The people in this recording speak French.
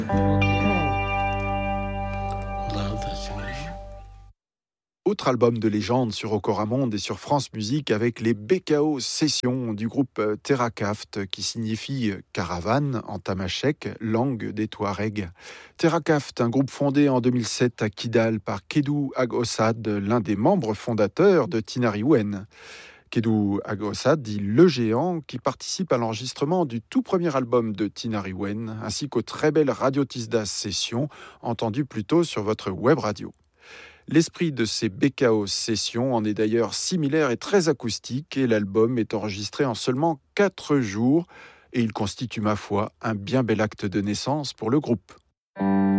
Autre album de légende sur Okoramonde et sur France Musique avec les BKO Sessions du groupe Terrakaft qui signifie caravane en tamashek, langue des Touaregs. Terrakaft, un groupe fondé en 2007 à Kidal par Kedou Ag Ossad, l'un des membres fondateurs de Tinariwen. Kedou Ag Ossad dit le géant qui participe à l'enregistrement du tout premier album de Tinariwen ainsi qu'aux très belles Radio Tisdas Sessions entendues plus tôt sur votre web radio. L'esprit de ces BKO Sessions en est d'ailleurs similaire et très acoustique et l'album est enregistré en seulement 4 jours et il constitue ma foi un bien bel acte de naissance pour le groupe.